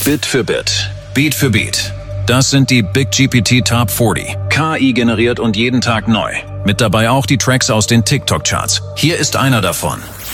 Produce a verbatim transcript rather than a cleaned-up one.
Bit für Bit. Beat für Beat. Das sind die Big G P T Top vierzig. K I generiert und jeden Tag neu. Mit dabei auch die Tracks aus den TikTok-Charts. Hier ist einer davon.